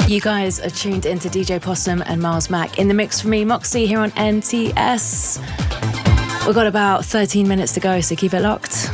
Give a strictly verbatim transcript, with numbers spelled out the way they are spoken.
You guys are tuned into D J Possum and Miles Mack in the mix for me, Moxie, here on N T S. We've got about thirteen minutes to go, so keep it locked.